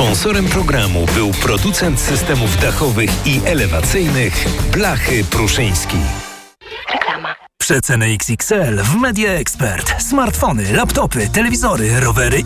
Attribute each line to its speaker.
Speaker 1: Sponsorem programu był producent systemów dachowych i elewacyjnych Blachy Pruszyński.
Speaker 2: Reklama.
Speaker 3: Przeceny XXL w Media Expert. Smartfony, laptopy, telewizory, rowery